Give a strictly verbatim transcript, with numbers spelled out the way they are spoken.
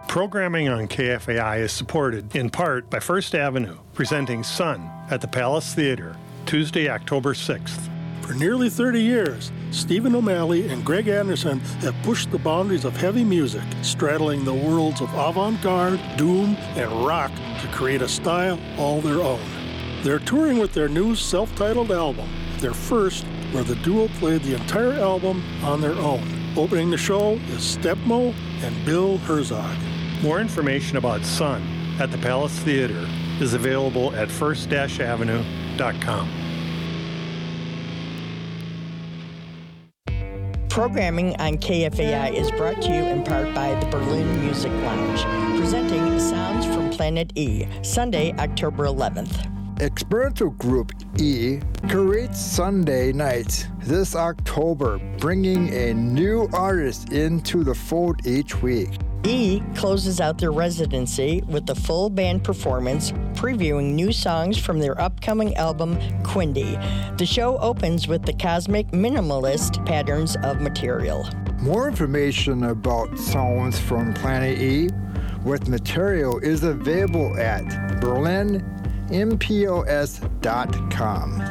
Programming on K F A I is supported in part by First Avenue, presenting Sun at the Palace Theater, Tuesday, October sixth. For nearly thirty years, Stephen O'Malley and Greg Anderson have pushed the boundaries of heavy music, straddling the worlds of avant-garde, doom, and rock to create a style all their own. They're touring with their new self-titled album, their first where the duo played the entire album on their own. Opening the show is Stepmo and Bill Herzog. More information about Sun at the Palace Theater is available at first avenue dot com. Programming on K F A I is brought to you in part by the Berlin Music Lounge, presenting Sounds from Planet E, Sunday, October eleventh. Experimental Group E creates Sunday nights this October, bringing a new artist into the fold each week. E closes out their residency with a full band performance previewing new songs from their upcoming album, Quindy. The show opens with the cosmic minimalist patterns of material. More information about Sounds from Planet E with material is available at berlin m p o s dot com.